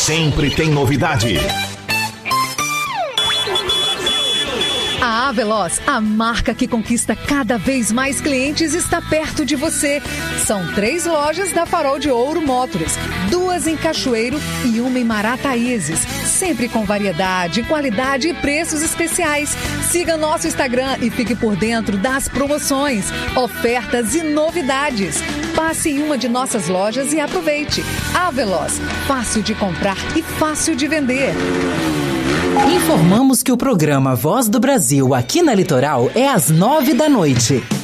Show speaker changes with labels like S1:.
S1: sempre tem novidade.
S2: A Aveloz, a marca que conquista cada vez mais clientes, está perto de você. São 3 lojas da Farol de Ouro Motors, 2 em Cachoeiro e 1 em Marataízes. Sempre com variedade, qualidade e preços especiais. Siga nosso Instagram e fique por dentro das promoções, ofertas e novidades. Passe em uma de nossas lojas e aproveite. Aveloz, fácil de comprar e fácil de vender.
S3: Informamos que o programa Voz do Brasil aqui na Litoral é às 9 da noite.